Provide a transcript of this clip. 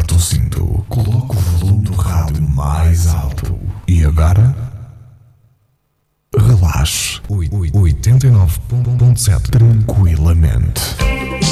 aperta o cinto, coloca o volume do rádio mais alto. E agora? Relaxe. 89.7 tranquilamente.